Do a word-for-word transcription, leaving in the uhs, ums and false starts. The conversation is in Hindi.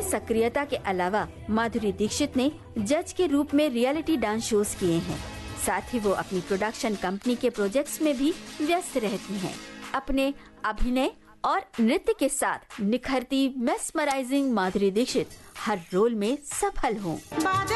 सक्रियता के अलावा माधुरी दीक्षित ने जज के रूप में रियलिटी डांस शोज किए हैं। साथ ही वो अपनी प्रोडक्शन कंपनी के प्रोजेक्ट्स में भी व्यस्त रहती हैं। अपने अभिनय और नृत्य के साथ निखरती मेस्मराइजिंग माधुरी दीक्षित हर रोल में सफल हों।